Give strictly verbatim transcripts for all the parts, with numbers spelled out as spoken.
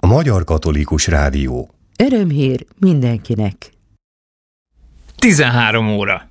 Magyar Katolikus Rádió. Örömhír mindenkinek. tizenhárom óra.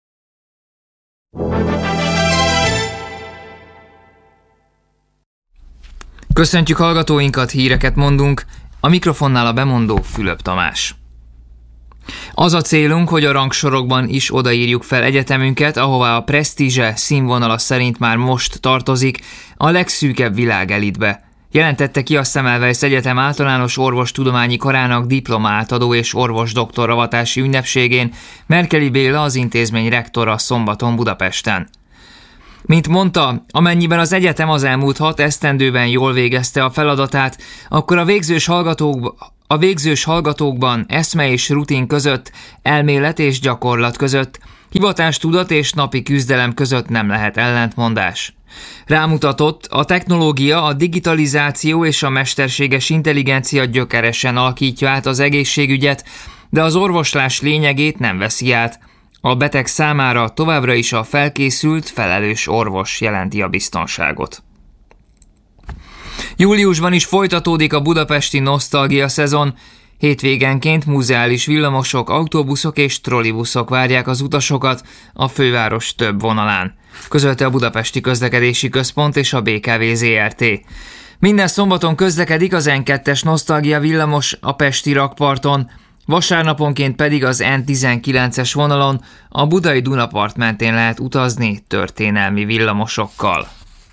Köszöntjük hallgatóinkat, híreket mondunk, a mikrofonnál a bemondó Fülöp Tamás. Az a célunk, hogy a rangsorokban is odaírjuk fel egyetemünket, ahová a presztízse színvonala szerint már most tartozik, a legszűkebb világelitbe. Jelentette ki a Semmelweis Egyetem általános orvostudományi karának diplomátadó és orvosdoktoravatási ünnepségén Merkeli Béla, az intézmény rektora szombaton Budapesten. Mint mondta, amennyiben az egyetem az elmúlt hat esztendőben jól végezte a feladatát, akkor a végzős hallgatók, a végzős hallgatókban eszme és rutin között, elmélet és gyakorlat között, hivatástudat és napi küzdelem között nem lehet ellentmondás. Rámutatott, a technológia, a digitalizáció és a mesterséges intelligencia gyökeresen alakítja át az egészségügyet, de az orvoslás lényegét nem veszi át. A beteg számára továbbra is a felkészült, felelős orvos jelenti a biztonságot. Júliusban is folytatódik a budapesti nosztalgia szezon. Hétvégenként muzeális villamosok, autóbuszok és trollibuszok várják az utasokat a főváros több vonalán, közölte a Budapesti Közlekedési Központ és a bé ká vé zé er té. Minden szombaton közlekedik az en kettes nosztalgia villamos a pesti rakparton, vasárnaponként pedig az en tizenkilences vonalon a budai Dunapart mentén lehet utazni történelmi villamosokkal.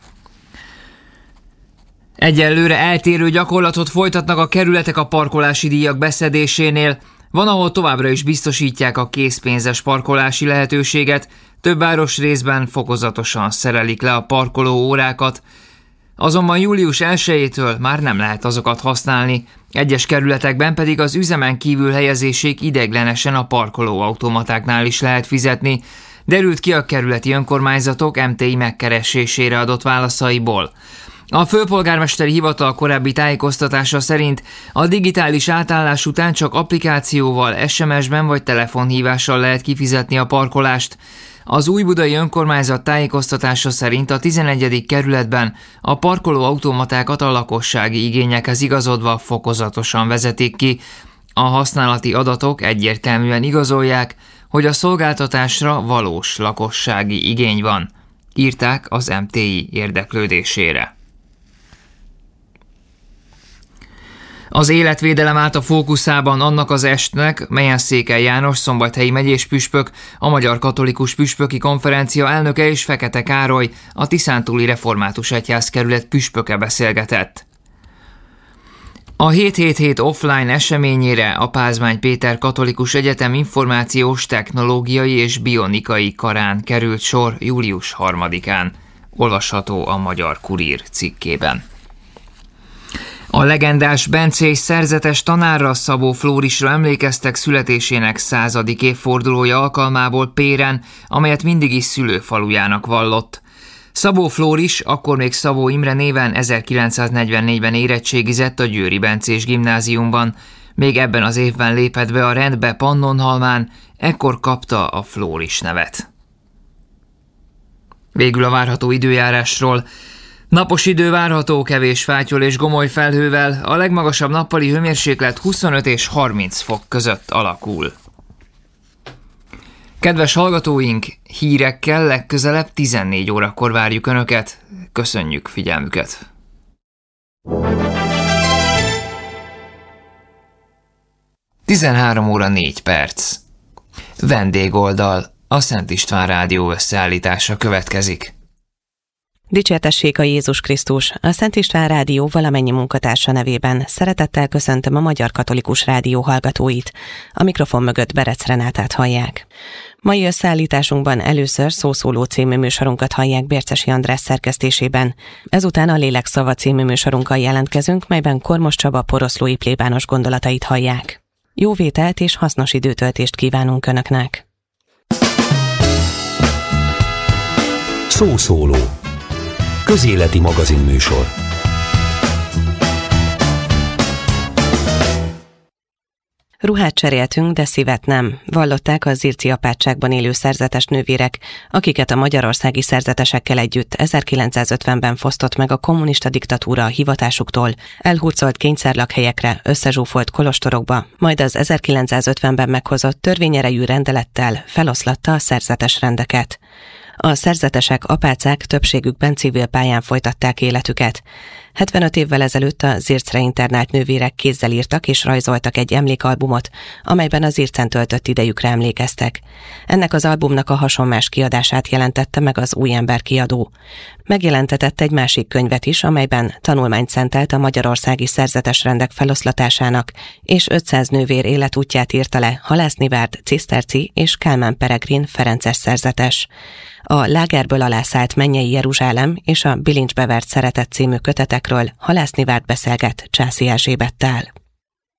Egyelőre eltérő gyakorlatot folytatnak a kerületek a parkolási díjak beszedésénél. Van, ahol továbbra is biztosítják a készpénzes parkolási lehetőséget, több városrészben fokozatosan szerelik le a parkoló órákat, azonban július elsejétől már nem lehet azokat használni, egyes kerületekben pedig az üzemen kívül helyezésig ideiglenesen a parkolóautomatáknál is lehet fizetni, derült ki a kerületi önkormányzatok em té i megkeresésére adott válaszaiból. A főpolgármesteri hivatal korábbi tájékoztatása szerint a digitális átállás után csak applikációval, es em es-ben vagy telefonhívással lehet kifizetni a parkolást. Az újbudai önkormányzat tájékoztatása szerint a tizenegyedik kerületben a parkolóautomatákat a lakossági igényekhez igazodva fokozatosan vezetik ki. A használati adatok egyértelműen igazolják, hogy a szolgáltatásra valós lakossági igény van, írták az em té i érdeklődésére. Az életvédelem állt a fókuszában annak az estnek, melyen Székely János, Szombathelyi megyés püspök, a Magyar Katolikus Püspöki Konferencia elnöke és Fekete Károly, a Tiszántúli Református Egyházkerület püspöke beszélgetett. A hét hét hét offline eseményére a Pázmány Péter Katolikus Egyetem információs, technológiai és bionikai karán került sor július harmadikán, olvasható a Magyar Kurír cikkében. A legendás bencés szerzetes tanárra, Szabó Flórisra emlékeztek születésének századik évfordulója alkalmából Péren, amelyet mindig is szülőfalujának vallott. Szabó Flóris, akkor még Szabó Imre néven ezerkilencszáznegyvennégyben érettségizett a Győri Bencés Gimnáziumban, még ebben az évben lépett be a rendbe Pannonhalmán, ekkor kapta a Flóris nevet. Végül a várható időjárásról. Napos idő várható, kevés fátyol és gomoly felhővel, a legmagasabb nappali hőmérséklet huszonöt és harminc fok között alakul. Kedves hallgatóink, hírekkel legközelebb tizennégy órakor várjuk Önöket. Köszönjük figyelmüket! tizenhárom óra négy perc. Vendégoldal, a Szent István Rádió összeállítása következik. Dicsértessék a Jézus Krisztus! A Szent István Rádió valamennyi munkatársa nevében szeretettel köszöntöm a Magyar Katolikus Rádió hallgatóit. A mikrofon mögött Berec Renátát hallják. Mai összeállításunkban először Szószóló című műsorunkat hallják Bércesi András szerkesztésében. Ezután a Lélekszava című műsorunkkal jelentkezünk, melyben Kormos Csaba poroszlói plébános gondolatait hallják. Jó vételt és hasznos időtöltést kívánunk Önöknek! Szószóló. Közéleti magazinműsor. Ruhát cseréltünk, de szívet nem, vallották a zirci apátságban élő szerzetes nővérek, akiket a magyarországi szerzetesekkel együtt ezerkilencszázötvenben fosztott meg a kommunista diktatúra a hivatásuktól, elhurcolt kényszerlakhelyekre, összezsúfolt kolostorokba, majd az ezerkilencszázötvenben meghozott törvényerejű rendelettel feloszlatta a szerzetes rendeket. A szerzetesek, apácák többségükben civil pályán folytatták életüket. hetvenöt évvel ezelőtt a Zircre internált nővérek kézzel írtak és rajzoltak egy emlékalbumot, amelyben a Zircen töltött idejükre emlékeztek. Ennek az albumnak a hasonmás kiadását jelentette meg az Új Ember kiadó. Megjelentetett egy másik könyvet is, amelyben tanulmányt szentelt a magyarországi szerzetes rendek feloszlatásának, és ötszáz nővér életútját írta le Halász Nivárd, Ciszterci és Kálmán Peregrin ferences szerzetes. A Lágerből alászállt Mennyei Jeruzsálem és a Bilincsbe vert szeretet című kötetekről Halász Nivárd beszélget Császi Erzsébettel.